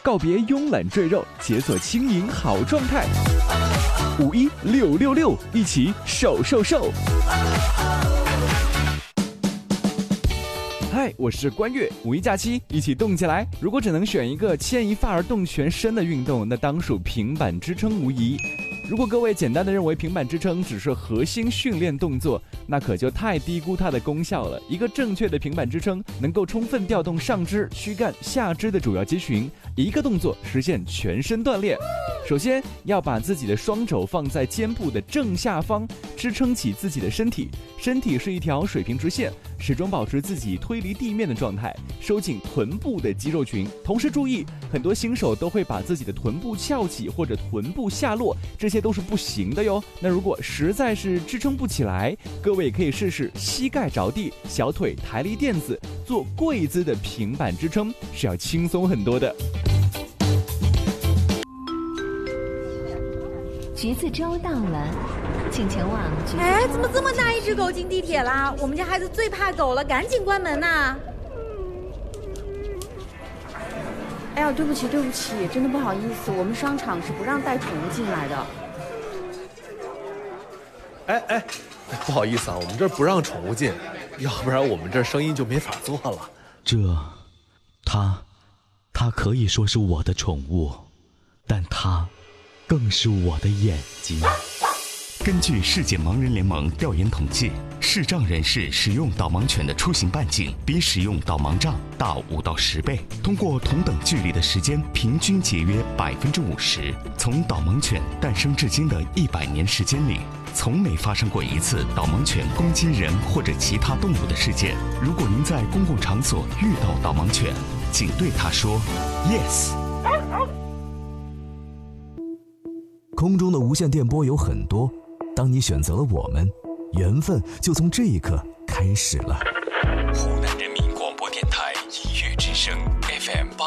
告别慵懒赘肉，解锁轻盈好状态。51666，一起瘦。嗨，我是关悦，五一假期一起动起来。如果只能选一个牵一发而动全身的运动，那当属平板支撑无疑。如果各位简单的认为平板支撑只是核心训练动作，那可就太低估它的功效了。一个正确的平板支撑能够充分调动上肢、躯干、下肢的主要肌群，一个动作实现全身锻炼。首先要把自己的双肘放在肩部的正下方，支撑起自己的身体，身体是一条水平直线，始终保持自己推离地面的状态，收紧臀部的肌肉群。同时注意，很多新手都会把自己的臀部翘起或者臀部下落，这些都是不行的哟。那如果实在是支撑不起来，各位也可以试试膝盖着地，小腿抬离垫子，做跪姿的平板支撑，是要轻松很多的。 橘子洲到了，请前往橘子洲。 哎，怎么这么大一只狗进地铁啦？我们家孩子最怕狗了，赶紧关门呐！ 哎呀，对不起，真的不好意思，我们商场是不让带宠物进来的。 哎，不好意思啊，我们这儿不让宠物进，要不然我们这儿生意就没法做了。 它可以说是我的宠物，但它更是我的眼睛。 根据世界盲人联盟调研统计，视障人士使用导盲犬的出行半径比使用导盲杖大5到10倍，通过同等距离的时间平均节约50%。从导盲犬诞生至今的100年时间里，从没发生过一次导盲犬攻击人或者其他动物的事件。如果您在公共场所遇到导盲犬，请对它说 yes。 空中的无线电波有很多，当你选择了我们，缘分就从这一刻开始了。 湖南人民广播电台音乐之声 FM